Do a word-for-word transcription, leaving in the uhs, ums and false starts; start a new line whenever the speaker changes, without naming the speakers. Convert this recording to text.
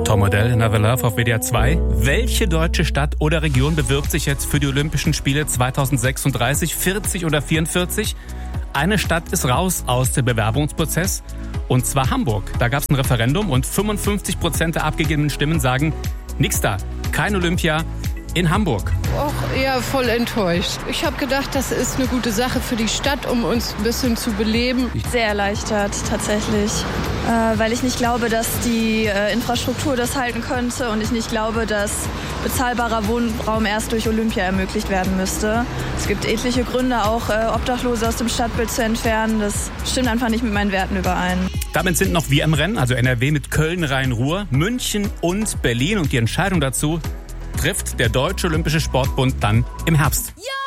Topmodel Another Love auf W D R zwei. Welche deutsche Stadt oder Region bewirbt sich jetzt für die Olympischen Spiele zweitausendsechsunddreißig, vierzig oder vierundvierzig? Eine Stadt ist raus aus dem Bewerbungsprozess, und zwar Hamburg. Da gab es ein Referendum und fünfundfünfzig Prozent der abgegebenen Stimmen sagen, nix da, kein Olympia in Hamburg.
Auch eher voll enttäuscht. Ich habe gedacht, das ist eine gute Sache für die Stadt, um uns ein bisschen zu beleben.
Sehr erleichtert tatsächlich, äh, weil ich nicht glaube, dass die äh, Infrastruktur das halten könnte und ich nicht glaube, dass bezahlbarer Wohnraum erst durch Olympia ermöglicht werden müsste. Es gibt etliche Gründe, auch äh, Obdachlose aus dem Stadtbild zu entfernen. Das stimmt einfach nicht mit meinen Werten überein.
Damit sind noch wir im Rennen, also N R W mit Köln, Rhein-Ruhr, München und Berlin. Und die Entscheidung dazu trifft der Deutsche Olympische Sportbund dann im Herbst.
Ja!